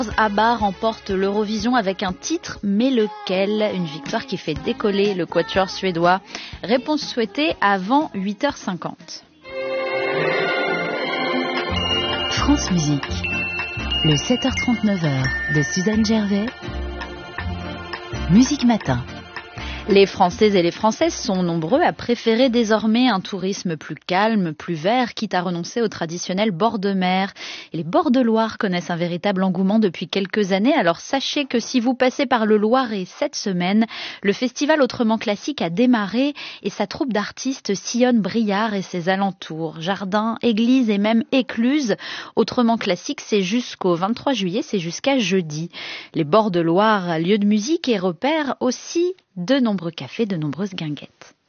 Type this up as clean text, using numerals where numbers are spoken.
ABBA remporte l'Eurovision avec un titre, mais lequel? Une victoire qui fait décoller le quatuor suédois. Réponse souhaitée avant 8h50. France Musique, le 7h39 de Suzanne Gervais. Musique Matin. Les Français et les Françaises sont nombreux à préférer désormais un tourisme plus calme, plus vert, quitte à renoncer au traditionnel bord de mer. Et les bords de Loire connaissent un véritable engouement depuis quelques années, alors sachez que si vous passez par le Loiret cette semaine, le festival Autrement Classique a démarré et sa troupe d'artistes sillonne Briare et ses alentours. Jardins, églises et même écluses. Autrement Classique, c'est jusqu'au 23 juillet, c'est jusqu'à jeudi. Les bords de Loire, lieu de musique et repères aussi de nombreux cafés, de nombreuses guinguettes.